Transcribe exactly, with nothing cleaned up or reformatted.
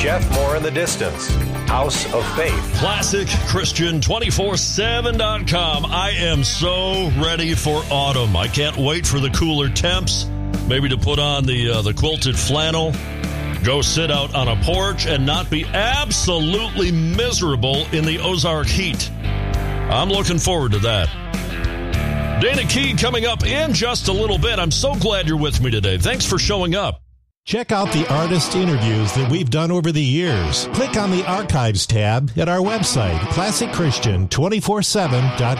Jeff Moore in the Distance, House of Faith. Classic Christian two four seven dot com. I am so ready for autumn. I can't wait for the cooler temps. Maybe to put on the uh, the quilted flannel, go sit out on a porch, and not be absolutely miserable in the Ozark heat. I'm looking forward to that. Dana Key coming up in just a little bit. I'm so glad you're with me today. Thanks for showing up. Check out the artist interviews that we've done over the years. Click on the Archives tab at our website, classic christian two four seven dot com.